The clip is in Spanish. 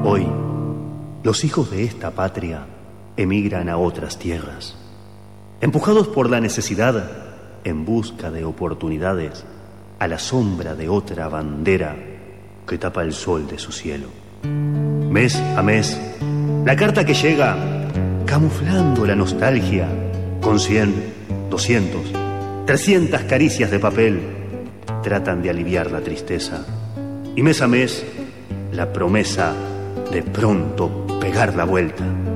Hoy, los hijos de esta patria emigran a otras tierras, empujados por la necesidad, en busca de oportunidades, a la sombra de otra bandera que tapa el sol de su cielo. Mes a mes, la carta que llega, camuflando la nostalgia, con 100, 200, 300 caricias de papel, tratan de aliviar la tristeza. Y mes a mes, la promesa de pronto pegar la vuelta.